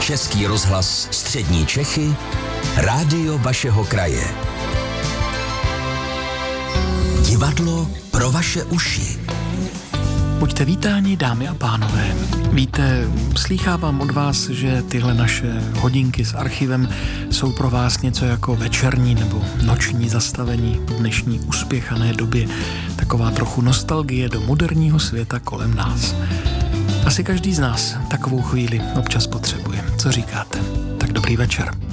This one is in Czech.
Český rozhlas Střední Čechy, rádio vašeho kraje. Divadlo pro vaše uši. Buďte vítáni, dámy a pánové. Víte, slýchávám od vás, že tyhle naše hodinky s archivem jsou pro vás něco jako večerní nebo noční zastavení v dnešní uspěchané době. Taková trochu nostalgie do moderního světa kolem nás. Asi každý z nás takovou chvíli občas potřebuje. Co říkáte? Tak dobrý večer.